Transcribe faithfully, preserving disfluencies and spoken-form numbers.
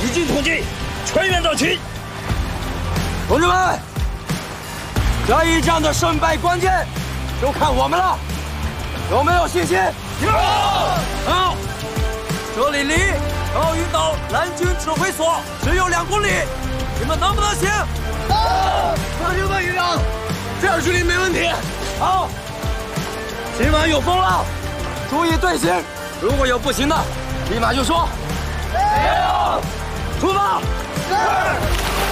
敌军突击，全员到齐。 同志们，这一仗的胜败关键就看我们了，有没有信心？ 有。 好，这里离高云岛蓝军指挥所只有两公里，你们能不能行？ 能。放心吧，营长，这样距离没问题。 好，今晚有风浪，注意队形，如果有不行的，立马就说。 没有。 出发。 是。